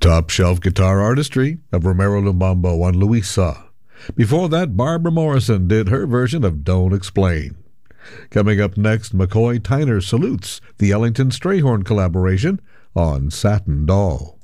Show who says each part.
Speaker 1: top shelf guitar artistry of Romero Lumbambo on Luisa. Before that, Barbara Morrison did her version of Don't Explain. Coming up next, McCoy Tyner salutes the Ellington Strayhorn collaboration on Satin Doll.